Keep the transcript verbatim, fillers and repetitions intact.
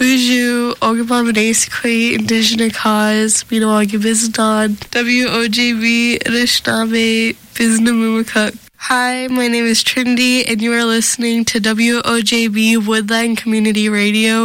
Buju, Ogabamanesque, Indigenous Cause, Minawagibizdan, W O J B, Anishinaabe, Biznamumikuk. Hi, my name is Trinity, and you are listening to W O J B Woodland Community Radio.